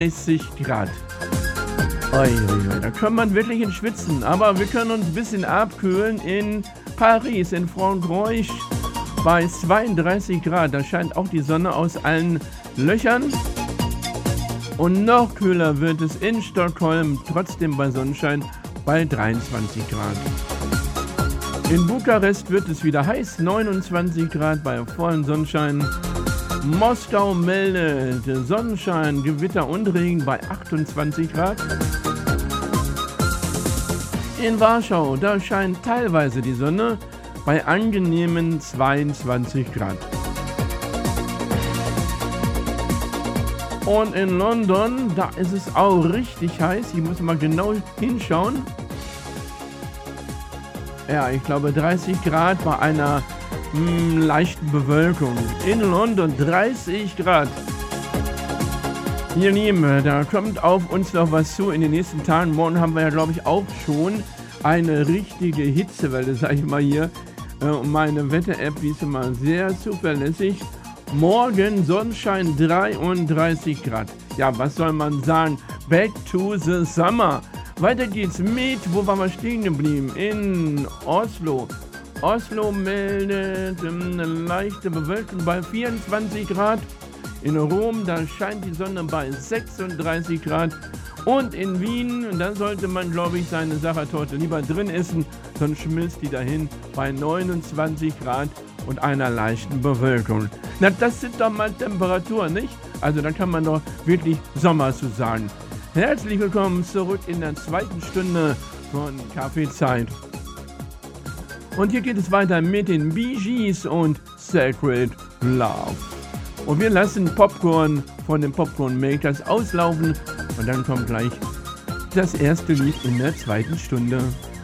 30 Grad. Oi, da kann man wirklich in schwitzen. Aber wir können uns ein bisschen abkühlen in Paris, in Frankreich, bei 32 Grad. Da scheint auch die Sonne aus allen Löchern. Und noch kühler wird es in Stockholm, trotzdem bei Sonnenschein, bei 23 Grad. In Bukarest wird es wieder heiß, 29 Grad bei vollem Sonnenschein. Moskau meldet Sonnenschein, Gewitter und Regen bei 28 Grad. In Warschau, da scheint teilweise die Sonne bei angenehmen 22 Grad. Und in London, da ist es auch richtig heiß. Ich muss mal genau hinschauen. Ja, ich glaube 30 Grad bei einer leichten Bewölkung. In London 30 Grad. Ihr Lieben, da kommt auf uns noch was zu in den nächsten Tagen. Morgen haben wir ja, glaube ich, auch schon eine richtige Hitzewelle, sage ich mal hier. Meine Wetter-App, die ist immer sehr zuverlässig. Morgen Sonnenschein 33 Grad. Ja, was soll man sagen? Back to the summer. Weiter geht's mit, wo waren wir stehen geblieben? In Oslo. Oslo meldet eine leichte Bewölkung bei 24 Grad. In Rom, da scheint die Sonne bei 36 Grad. Und in Wien, da sollte man, glaube ich, seine Sachertorte lieber drin essen, sonst schmilzt die dahin bei 29 Grad und einer leichten Bewölkung. Na, das sind doch mal Temperaturen, nicht? Also da kann man doch wirklich Sommer zu sagen. Herzlich willkommen zurück in der zweiten Stunde von Kaffeezeit. Und hier geht es weiter mit den Bee Gees und Sacred Love. Und wir lassen Popcorn von den Popcorn Makers auslaufen und dann kommt gleich das erste Lied in der zweiten Stunde.